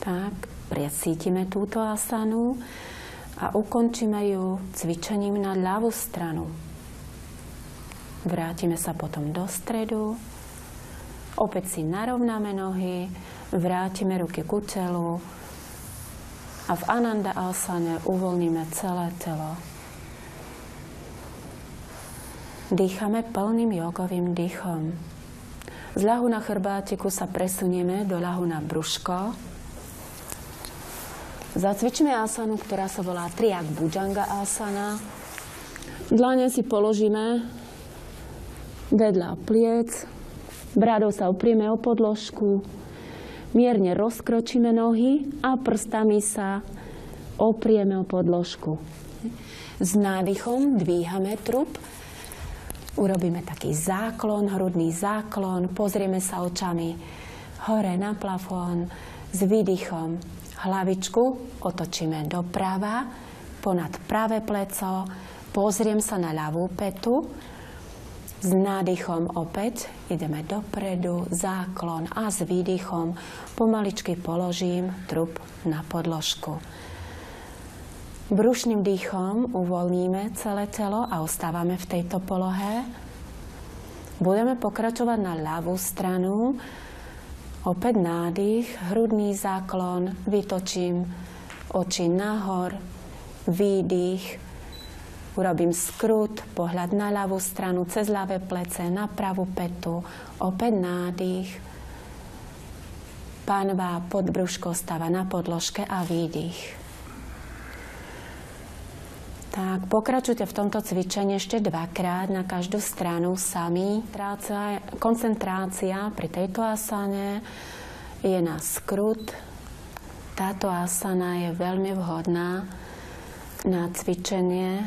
Tak, precítime túto asanu a ukončíme ju cvičením na ľavú stranu. Vrátime sa potom do stredu. Opäť si narovnáme nohy, vrátime ruky ku telu a v Ananda asane uvoľníme celé telo. Dýchame plným jogovým dýchom. Z ľahu na chrbátiku sa presunieme do ľahu na brúško. Zacvičme asanu, ktorá sa volá Triak Bhujanga asana. Dlane si položíme vedľa pliec. Brádou sa oprieme o podložku. Mierne rozkročíme nohy a prstami sa oprieme o podložku. S nádychom dvíhame trup. Urobíme taký záklon, hrudný záklon. Pozrieme sa očami hore na plafón. S výdychom hlavičku otočíme doprava, ponad pravé pleco, pozriem sa na ľavú petu. S nádychom opäť ideme dopredu, záklon a s výdychom pomaličky položím trup na podložku. Brušným dýchom uvoľníme celé telo a ostávame v tejto polohe. Budeme pokračovať na ľavú stranu. Opäť nádych, hrudný záklon, vytočím oči nahor, výdych, urobím skrut, pohľad na ľavú stranu, cez ľavé plece, na pravú petu, opäť nádych, pánva, podbrúško stáva na podložke a výdych. Tak, pokračujte v tomto cvičení ešte dvakrát na každú stranu sami. Koncentrácia pri tejto asane je na skrut. Táto asana je veľmi vhodná na cvičenie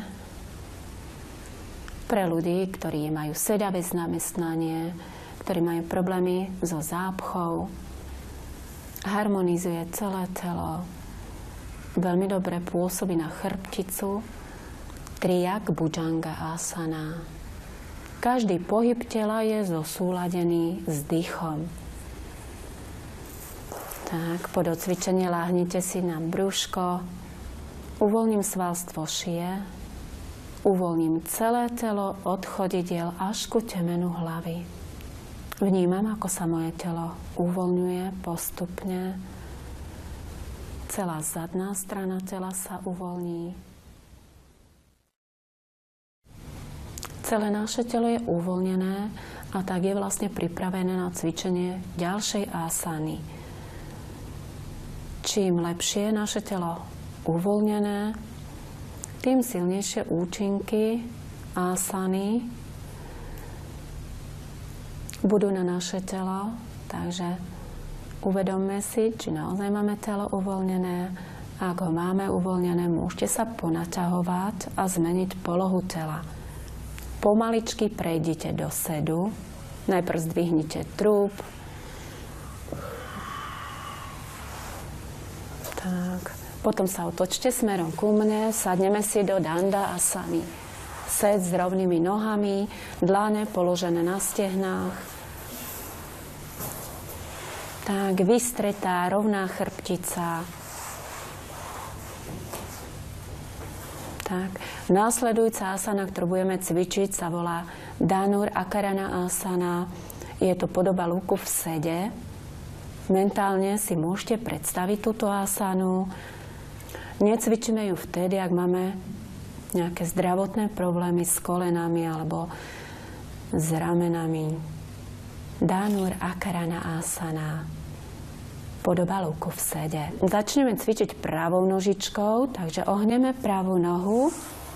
pre ľudí, ktorí majú sedavé zamestnanie, ktorí majú problémy so zápchou. Harmonizuje celé telo. Veľmi dobre pôsobí na chrbticu. Triak Bhujanga asana. Každý pohyb tela je zosúladený s dýchom. Tak, po docvičení láhnite si na brúško. Uvoľním svalstvo šie. Uvoľním celé telo od chodidiel až ku temenu hlavy. Vnímam, ako sa moje telo uvoľňuje postupne. Celá zadná strana tela sa uvoľní. Celé naše telo je uvoľnené a tak je vlastne pripravené na cvičenie ďalšej asany. Čím lepšie je naše telo uvoľnené, tým silnejšie účinky asany budú na naše telo. Takže uvedomme si, či naozaj máme telo uvoľnené. Ak ho máme uvoľnené, môžete sa ponaťahovať a zmeniť polohu tela. Pomaličky prejdite do sedu. Najprv zdvihnite trup. Tak. Potom sa otočte smerom ku mne. Sadneme si do Danda asany. Sed s rovnými nohami, dlane položené na stehnách. Tak, vystretá, rovná chrbtica. Tak. Následujúca asana, ktorú budeme cvičiť, sa volá Dhanur Akarana asana. Je to podoba lúku v sede. Mentálne si môžete predstaviť túto asanu. Necvičíme ju vtedy, ak máme nejaké zdravotné problémy s kolenami alebo s ramenami. Dhanur Akarana asana. Podoba lúku v sede. Začneme cvičiť pravou nožičkou, takže ohneme pravú nohu.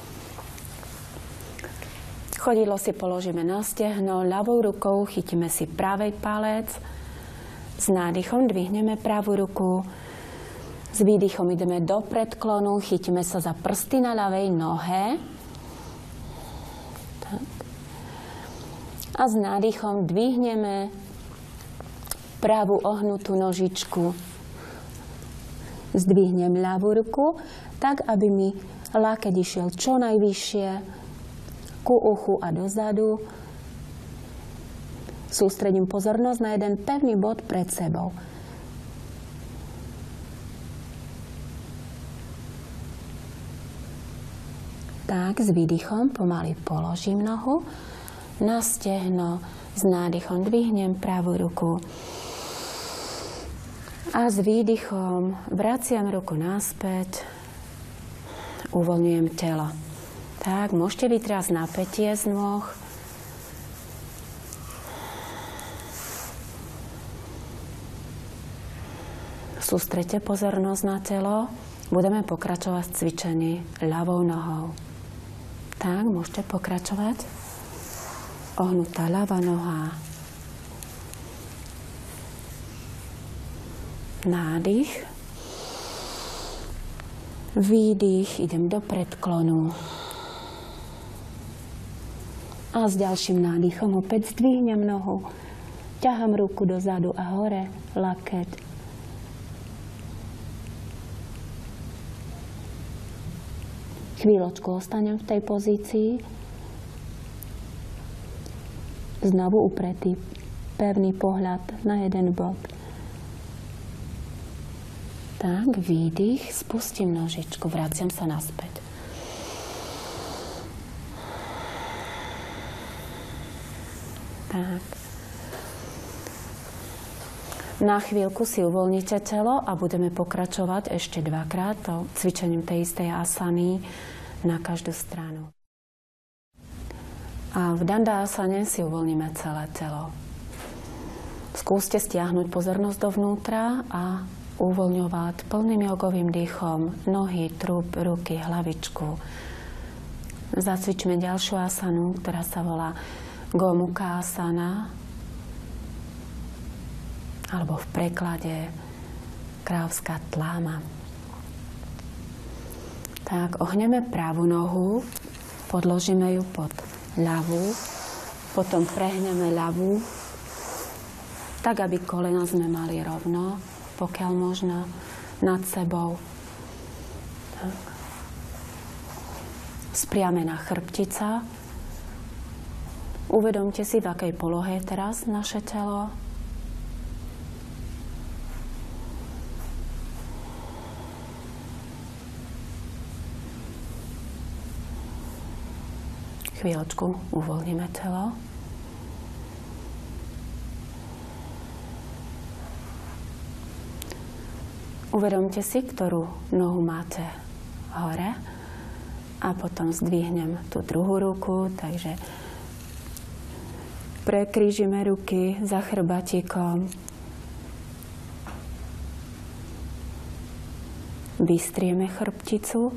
Chodidlo si položíme na stehno, ľavou rukou chytíme si pravý palec. S nádychom dvihneme pravú ruku. S výdychom ideme do predklonu, chytíme sa za prsty na ľavej nohe. Tak. A s nádychom dvihneme pravú ohnutú nožičku. Zdvihnem ľavú ruku, tak aby mi lakeť išiel čo najvyššie ku uchu a dozadu. Sústredím pozornosť na jeden pevný bod pred sebou. Tak, s výdychom pomaly položím nohu na stehno, s nádychom dvihnem pravú ruku a s výdychom vraciam ruku naspäť, uvoľňujem telo. Tak, môžete vytrásť napätie z nôh. Sústreďte pozornosť na telo. Budeme pokračovať v cvičení ľavou nohou. Tak, môžete pokračovať. Ohnutá ľavá noha. Nádych. Výdych, idem do predklonu. A s ďalším nádychom opäť zdvihnem nohu. Ťahám ruku dozadu a hore, laket. Chvíľočku ostanem v tej pozícii. Znovu upretý, pevný pohľad na jeden bod. Tak, výdych, spustím nožičku, vraciam sa naspäť. Tak. Na chvíľku si uvoľnite telo a budeme pokračovať ešte dvakrát to cvičením tej istej asany na každú stranu. A v dandásane si uvoľníme celé telo. Skúste stiahnuť pozornosť dovnútra a uvoľňovať plným jogovým dýchom nohy, trup, ruky, hlavičku. Zacvičme ďalšiu asanu, ktorá sa volá Gomukha asana, alebo v preklade kráľovská tláma. Tak, ohneme pravú nohu, podložíme ju pod ľavú, potom prehneme ľavú, tak, aby kolena sme mali rovno, pokiaľ možno, nad sebou. Tak. Spriamená chrbtica. Uvedomte si, v akej polohe je teraz naše telo. Chvíľočku uvoľníme telo. Uvedomte si, ktorú nohu máte hore a potom zdvihnem tú druhú ruku, takže prekrížime ruky za chrbátikom. Vystrieme chrbticu.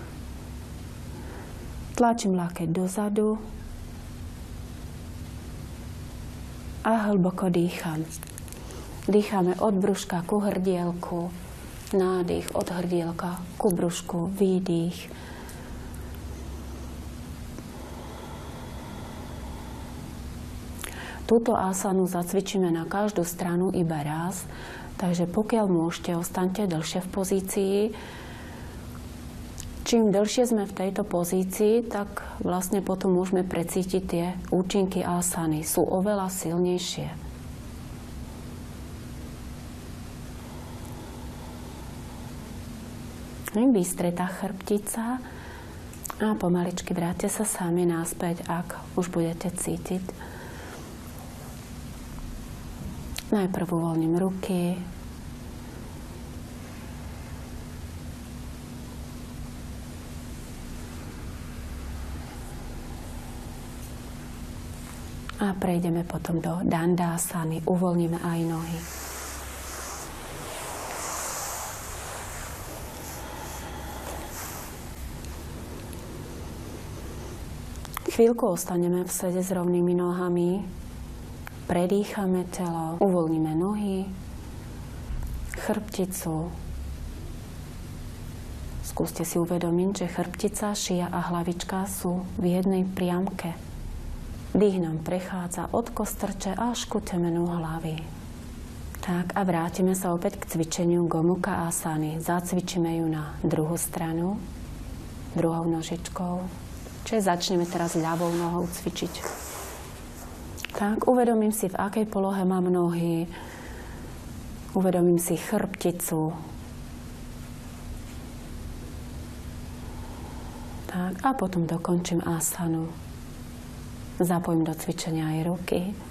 Tlačím lakeť dozadu a hlboko dýcham. Dýchame od brúška ku hrdielku, nádych od hrdielka ku brúšku, výdych. Túto asanu zacvičíme na každú stranu iba raz, takže pokiaľ môžete, ostaňte dlhšie v pozícii. Čím dlhšie sme v tejto pozícii, tak vlastne potom môžeme precítiť tie účinky asany. Sú oveľa silnejšie. Vystretá chrbtica a pomaličky vráťte sa sami naspäť, ak už budete cítiť. Najprv uvoľním ruky. A prejdeme potom do dandásany. Uvoľníme aj nohy. Chvíľku ostaneme v sede s rovnými nohami. Predýchame telo. Uvoľníme nohy, chrbticu. Skúste si uvedomiť, že chrbtica, šia a hlavička sú v jednej priamke. Dých nám prechádza od kostrče až ku temenu hlavy. Tak a vrátime sa opäť k cvičeniu Gomukha asany. Zacvičíme ju na druhú stranu, druhou nožičkou. Čiže začneme teraz ľavou nohou cvičiť. Tak, uvedomím si, v akej polohe mám nohy. Uvedomím si chrbticu. Tak. Tak, a potom dokončím asanu. Zapojím do cvičenia aj ruky.